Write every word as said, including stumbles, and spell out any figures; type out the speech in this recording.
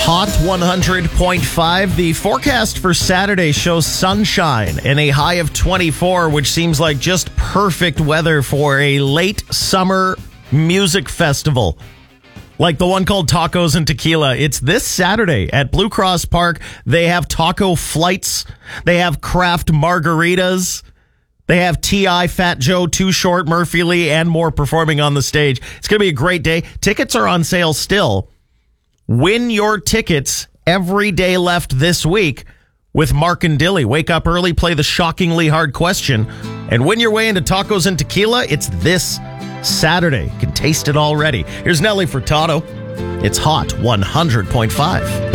Hot one hundred point five. The forecast for Saturday shows sunshine and a high of twenty-four, which seems like just perfect weather for a late summer music festival like the one called Tacos and Tequila. It's this Saturday at Blue Cross Park. They have taco flights. They have craft margaritas. They have T I, Fat Joe, Too Short, Murphy Lee, and more performing on the stage. It's going to be a great day. Tickets are on sale still. Win your tickets every day left this week with Mark and Dilly. Wake up early, play the shockingly hard question, and win your way into Tacos and Tequila. It's this Saturday. You can taste it already. Here's Nelly Furtado. It's Hot one hundred point five.